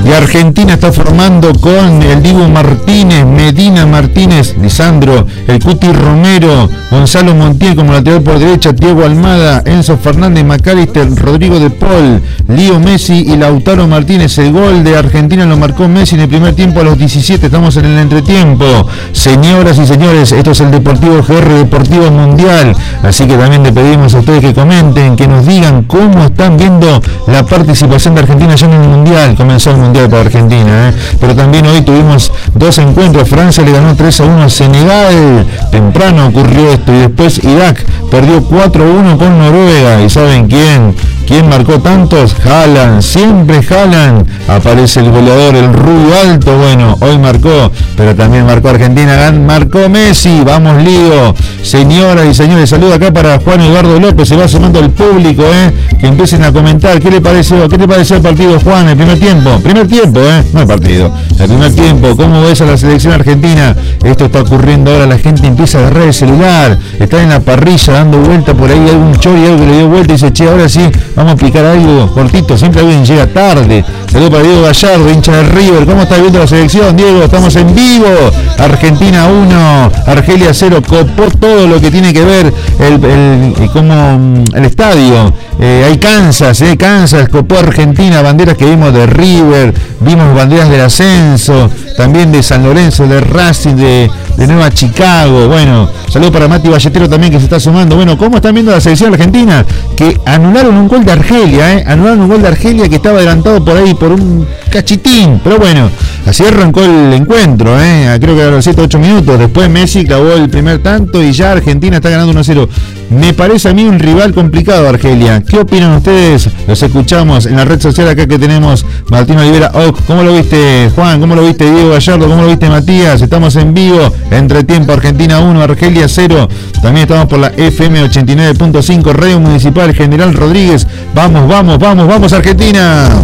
Y Argentina está formando con el Dibu Martínez, Medina Martínez, Lisandro, el Cuti Romero, Gonzalo Montiel como lateral por derecha, Diego Almada, Enzo Fernández, McAllister, Rodrigo de Paul, Lío Messi y Lautaro Martínez. El gol de Argentina lo marcó Messi en el primer tiempo a los 17, estamos en el entretiempo. Señoras y señores, esto es el Deportivo GR Deportivo Mundial, así que también le pedimos a ustedes que comenten, que nos digan cómo están viendo la participación de Argentina ya en el Mundial. Comenzó el Mundial para Argentina, pero también hoy tuvimos dos encuentros. Francia le ganó 3-1 a Senegal, temprano ocurrió esto, y después Irak perdió 4-1 con Noruega. ¿Y saben quién marcó tantos? Haaland, siempre Haaland, aparece el goleador, el rubio alto. Bueno, hoy marcó, pero también marcó Argentina, marcó Messi. Vamos Lío. Señoras y señores, saludo acá para Juan Eduardo López, se va sumando el público, que empiecen a comentar. ¿Qué te pareció el partido, Juan? El primer tiempo, no el partido, el primer tiempo. ¿Cómo ves a la selección argentina? Esto está ocurriendo ahora, la gente empieza a agarrar el celular, está en la parrilla dando vuelta por ahí, algún chori, algo que le dio vuelta y dice, che, ahora sí, vamos a aplicar algo cortito. Siempre alguien llega tarde. Saludos para Diego Gallardo, hincha de River. ¿Cómo está viendo la selección, Diego? Estamos en vivo. Argentina 1, Argelia 0. Copó todo lo que tiene que ver el estadio. Hay Kansas, copó Argentina. Banderas que vimos de River, vimos banderas del ascenso, también de San Lorenzo, de Racing, de Nueva Chicago. Bueno, saludos para Mati Valletero también, que se está sumando. Bueno, ¿cómo están viendo la selección argentina? Que anularon un gol de Argelia, anularon un gol de Argelia que estaba adelantado por ahí por un cachitín, pero bueno, así arrancó el encuentro, creo que a los 7-8 minutos. Después Messi clavó el primer tanto y ya Argentina está ganando 1-0. Me parece a mí un rival complicado, Argelia. ¿Qué opinan ustedes? Los escuchamos en la red social acá que tenemos. Martín Olivera, ¿cómo lo viste, Juan? ¿Cómo lo viste, Diego Gallardo? ¿Cómo lo viste, Matías? Estamos en vivo, entretiempo, Argentina 1, Argelia 0. También estamos por la FM 89.5, Radio Municipal General Rodríguez. Vamos, Argentina.